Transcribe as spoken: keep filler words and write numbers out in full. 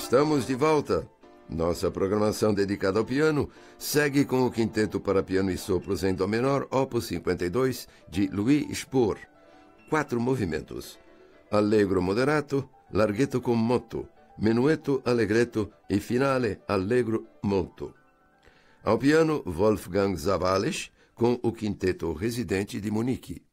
Estamos de volta. Nossa programação dedicada ao piano segue com o Quinteto para Piano e Sopros em Dó menor, opus cinquenta e dois, de Louis Spohr. Quatro movimentos: Allegro moderato, Larghetto con moto, Menuetto allegretto e Finale allegro molto. Ao piano, Wolfgang Sawallisch, com o Quinteto Residente de Munique.